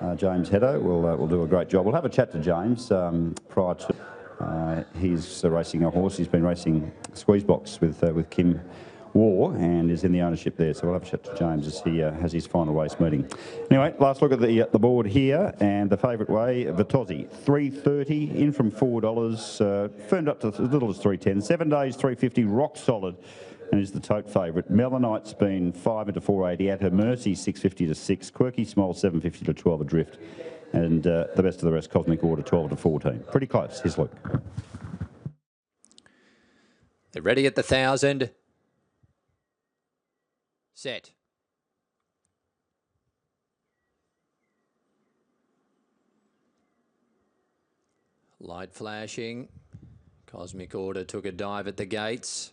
James Heddo will do a great job. We'll have a chat to James prior to. He's racing a horse. He's been racing Squeeze Box with Kim War and is in the ownership there. So we'll have a chat to James as he has his final race meeting. Anyway, last look at the board here, and the favourite way, Vitozzi, $3.30 in from $4, firmed up to as little as $3.10. 7 days, $3.50, rock solid, and is the tote favourite. Melanite's been 5 into $4.80. At Her Mercy, $6.50 to 6. Quirky Smile, $7.50 to 12 adrift. And the best of the rest, Cosmic Order, 12 to 14. Pretty close. Here's Luke. They're ready at the 1,000. Set. Light flashing. Cosmic Order took a dive at the gates.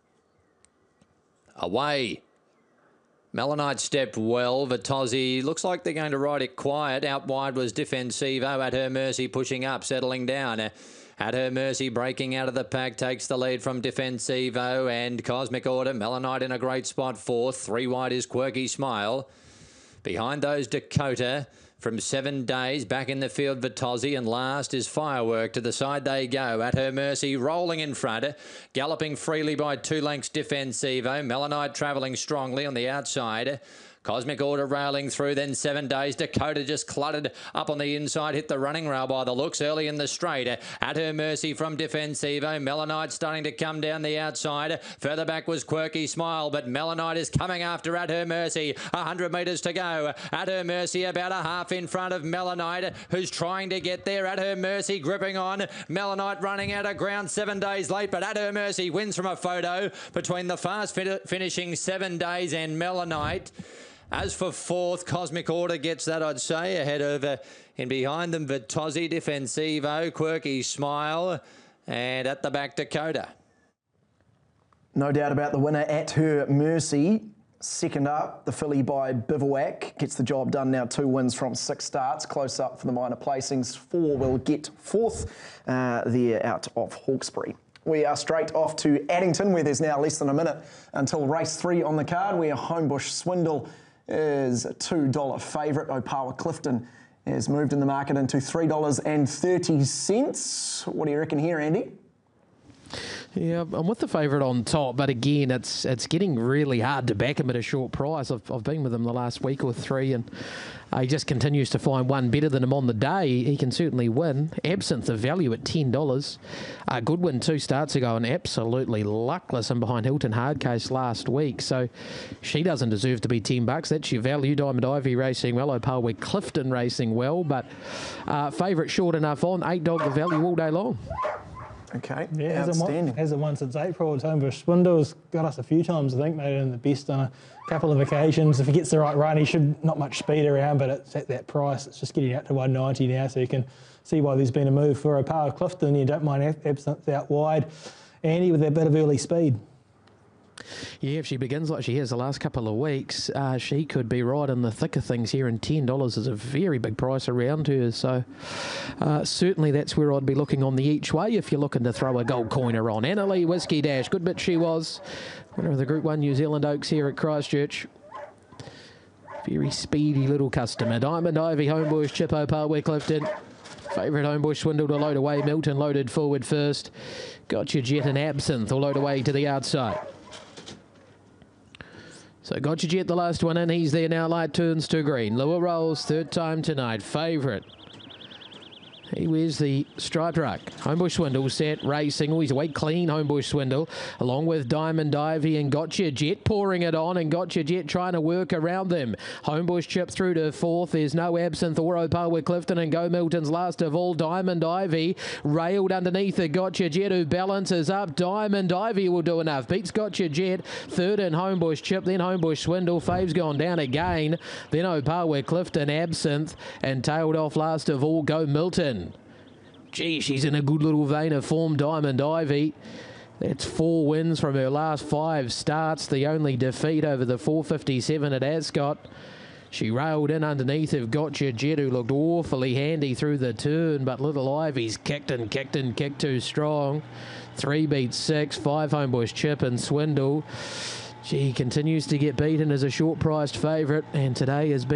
Away. Melanite stepped well. Vitozzi looks like they're going to ride it quiet. Out wide was Defensivo. At Her Mercy pushing up, settling down. At Her Mercy breaking out of the pack, takes the lead from Defensivo and Cosmic Order. Melanite in a great spot, fourth. 3 wide is Quirky Smile. Behind those, Dakota from 7 days. Back in the field, Vitozzi, and last is Firework. To the side they go. At Her Mercy rolling in front. Galloping freely by 2 lengths, Defensivo. Melanite travelling strongly on the outside. Cosmic Order railing through, then 7 days. Dakota just cluttered up on the inside, hit the running rail by the looks early in the straight. At Her Mercy from Defensivo. Melanite starting to come down the outside. Further back was Quirky Smile, but Melanite is coming after At Her Mercy. 100 metres to go. At Her Mercy about a half in front of Melanite, who's trying to get there. At Her Mercy gripping on. Melanite running out of ground 7 days late, but At Her Mercy wins from a photo between the fast finishing 7 days and Melanite. As for fourth, Cosmic Order gets that, I'd say, ahead of in behind them, Vitozzi, Defensivo, Quirky Smile, and at the back, Dakota. No doubt about the winner, At Her Mercy. Second up, the filly by Bivouac. Gets the job done now, 2 wins from 6 starts. Close up for the minor placings. 4 will get fourth there out of Hawkesbury. We are straight off to Addington, where there's now less than a minute until race 3 on the card, where Homebush Swindle is a $2 favourite. Opawa Clifton has moved in the market into $3.30. What do you reckon here, Andy? Yeah, I'm with the favourite on top, but again, it's getting really hard to back him at a short price. I've been with him the last week or 3, and he just continues to find one better than him on the day. He can certainly win. Absinthe, the value at $10. Goodwin 2 starts ago and absolutely luckless in behind Hilton Hardcase last week, so she doesn't deserve to be $10. That's your value. Diamond Ivy racing well. Opawa Clifton racing well, but favourite short enough on. $8 the value all day long. Okay, yeah, outstanding. Hasn't won since April. Homebush Swindle's got us a few times, I think, made it in the best on a couple of occasions. If he gets the right run, he should not much speed around, but it's at that price. It's just getting out to 190 now, so you can see why there's been a move for Opawa Clifton. You don't mind Absinthe out wide. Andy with a bit of early speed. Yeah, if she begins like she has the last couple of weeks, she could be right in the thick of things here, and $10 is a very big price around her. So certainly that's where I'd be looking on the each way if you're looking to throw a gold coiner on. Annalee Whiskey Dash, good bit she was. Winner of the Group 1 New Zealand Oaks here at Christchurch. Very speedy little customer. Diamond Ivy, Homebush, Chip Opawa Clifton. Favourite Homebush Swindle to load away. Milton loaded forward first. Gotcha Jet and Absinthe will load away to the outside. So Gotcha Jet, the last one in. He's there now. Light turns to green. Lua rolls, 3rd time tonight. Favourite. He wears the striped ruck. Homebush Swindle set, racing. Oh, he's away clean, Homebush Swindle. Along with Diamond Ivy and Gotcha Jet pouring it on, and Gotcha Jet trying to work around them. Homebush Chip through to 4th. There's no Absinthe or Opawa Clifton, and Go Milton's last of all. Diamond Ivy railed underneath the Gotcha Jet, who balances up. Diamond Ivy will do enough. Beats Gotcha Jet. 3rd in Homebush Chip, then Homebush Swindle. Fave's gone down again. Then Opawa Clifton, Absinthe, and tailed off last of all Go Milton. Gee, she's in a good little vein of form, Diamond Ivy. That's 4 wins from her last 5 starts. The only defeat over the 457 at Ascot. She railed in underneath of Gotcha Jet, who looked awfully handy through the turn, but little Ivy's kicked too strong. 3 beats 6, 5 Homebush Chip and Swindle. She continues to get beaten as a short-priced favourite, and today has been